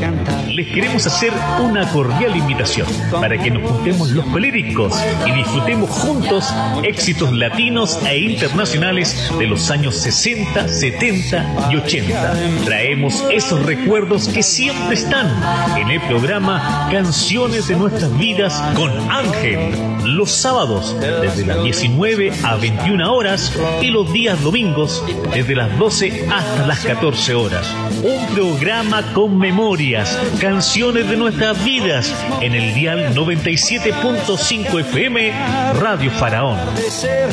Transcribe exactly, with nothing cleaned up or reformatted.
Les queremos hacer una cordial invitación para que nos juntemos los coléricos y disfrutemos juntos éxitos latinos e internacionales de los años sesenta, setenta y ochenta. Traemos esos recuerdos que siempre están en el programa Canciones de Nuestras Vidas con Ángel, los sábados desde las diecinueve a veintiuna horas y los días domingos desde las doce hasta las catorce horas. Un programa con memorias, canciones de nuestras vidas en el dial noventa y siete punto cinco F M Radio Faraón.